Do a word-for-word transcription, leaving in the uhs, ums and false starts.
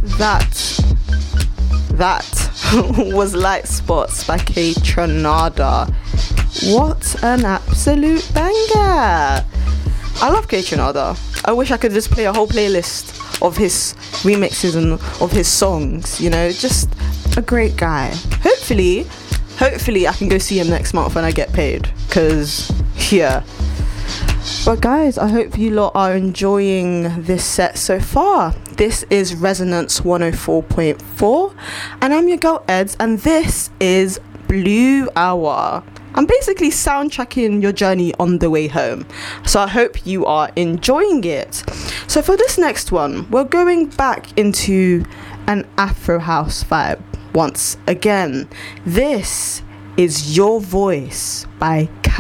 That that was Light Spots by Kaytranada. What an absolute banger. I love Kaytranada. I wish I could just play a whole playlist of his remixes and of his songs, you know, just a great guy. Hopefully, hopefully I can go see him next month when I get paid, because, yeah. But guys, I hope you lot are enjoying this set so far. This is Resonance one oh four point four, and I'm your girl Eds, and this is Blue Hour. I'm basically soundtracking your journey on the way home, so I hope you are enjoying it. So for this next one, we're going back into an Afro house vibe once again. This is Your Voice by